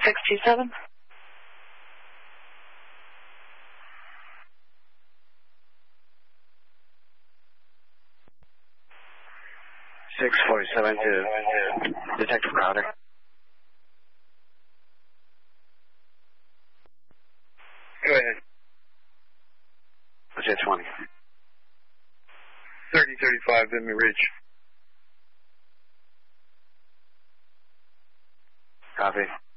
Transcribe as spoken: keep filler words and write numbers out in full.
six two seven. six forty-seven to Detective Crowder. Go ahead. J twenty. thirty thirty-five, Vimy Ridge. Copy.